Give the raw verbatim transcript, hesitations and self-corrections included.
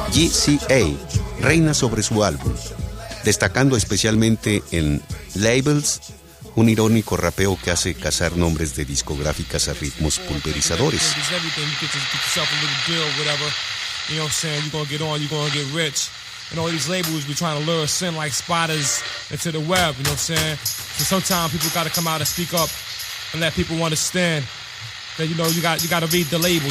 G C A reina sobre su álbum, destacando especialmente en Labels, un irónico rapeo que hace cazar nombres de discográficas a ritmos pulverizadores. You know what I'm saying? You're gonna get on, you're gonna get rich. And all these labels be trying to lure us in like spiders into the web, you know what I'm saying? So sometimes people gotta come out and speak up and let people understand that, you know, you got you gotta read the label.